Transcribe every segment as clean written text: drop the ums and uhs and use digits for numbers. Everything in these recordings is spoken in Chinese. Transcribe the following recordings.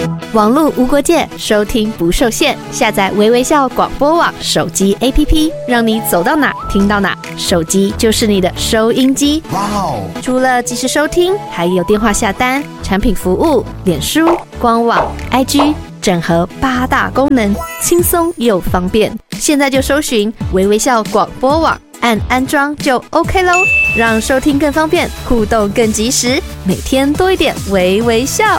网络无国界，收听不受限。下载微微笑广播网手机 APP， 让你走到哪听到哪，手机就是你的收音机。哇哦！除了即时收听，还有电话下单、产品服务、脸书、官网、IG， 整合8大功能，轻松又方便。现在就搜寻微微笑广播网，按安装就 OK 咯，让收听更方便，互动更及时，每天多一点微微笑。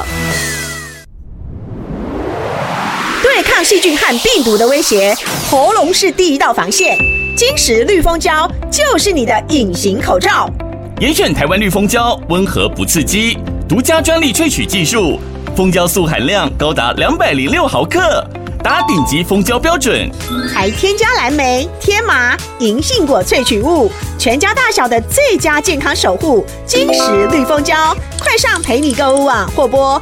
对抗细菌和病毒的威胁，喉咙是第一道防线。金石绿蜂胶就是你的隐形口罩。 严选台湾绿蜂胶，温和不刺激，独家专利萃取技术，蜂胶素含量高达206毫克，达顶级蜂胶标准， 还添加蓝莓、天麻、银杏果萃取物，全家大小的最佳健康守护。金石绿蜂胶，快上陪你购物网或拨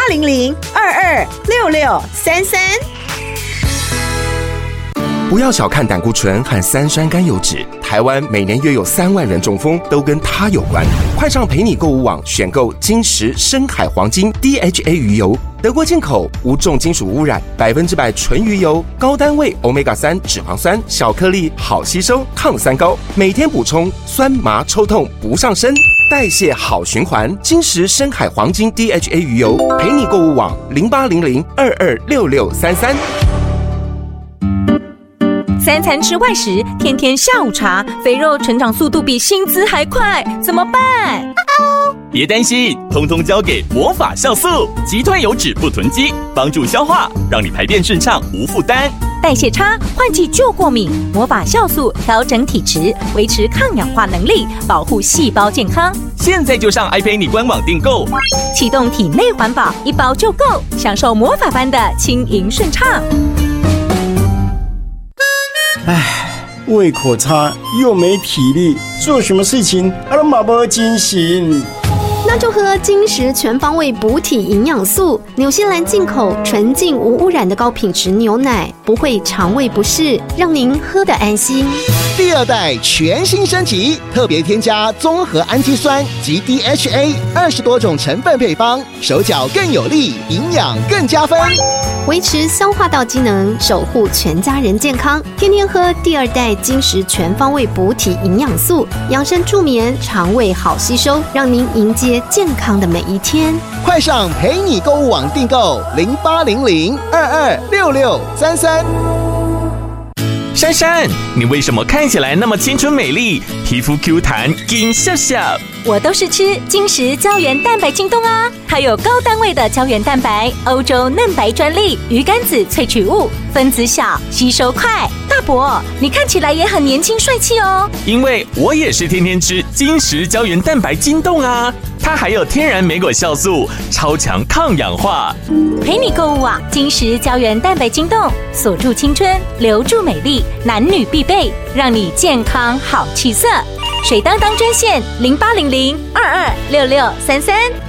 0800-226633。 不要小看胆固醇和3酸甘油酯，台湾每年约有3万人中风，都跟它有关。快上陪你购物网选购金石深海黄金 DHA 鱼油，德国进口，无重金属污染，100%纯鱼油，高单位 Omega-3 脂肪酸，小颗粒，好吸收，抗三高，每天补充，酸麻抽痛不上身，代谢好循环。金石深海黄金 DHA 鱼油，陪你购物网0800-226633。 3餐吃外食，天天下午茶，肥肉成长速度比薪资还快，怎么办？ 别担心，通通交给魔法酵素，击退油脂不囤积，帮助消化，让你排便顺畅无负担。 代谢差，换季就过敏，魔法酵素调整体质，维持抗氧化能力，保护细胞健康。 现在就上iPay官网订购， 启动体内环保，1包就够，享受魔法般的轻盈顺畅。 胃口差又没体力，做什么事情都没精神。 那就喝金石全方位补体营养素，纽西兰进口纯净无污染的高品质牛奶，不会肠胃不适，让您喝得安心。 第2代全新升级，特别添加综合氨基酸及 DHA 20多种成分配方，手脚更有力，营养更加分， 维持消化道机能，守护全家人健康。天天喝第2代金石全方位补体营养素，养生助眠，肠胃好吸收，让您迎接健康的每一天。 快上陪你购物网订购0800-226633。 珊珊，你为什么看起来那么青春美丽，皮肤 Q 弹，金笑笑？ 我都是吃金石胶原蛋白晶冻啊，它有高单位的胶原蛋白，欧洲嫩白专利，鱼肝子萃取物，分子小，吸收快。大伯，你看起来也很年轻帅气哦。 因为我也是天天吃金石胶原蛋白晶冻啊，它还有天然莓果酵素，超强抗氧化。 陪你购物网，金石胶原蛋白晶冻，锁住青春，留住美丽，男女必备，让你健康好气色。水当当专线0800-226633。